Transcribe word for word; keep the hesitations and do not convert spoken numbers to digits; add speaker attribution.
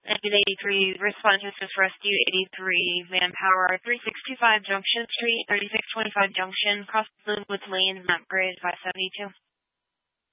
Speaker 1: Engine eighty-three, respond to assist rescue eighty-three, Manpower, three sixty-five Junction Street, thirty-six twenty-five Junction, cross loop with lanes, map grid five seventy-two.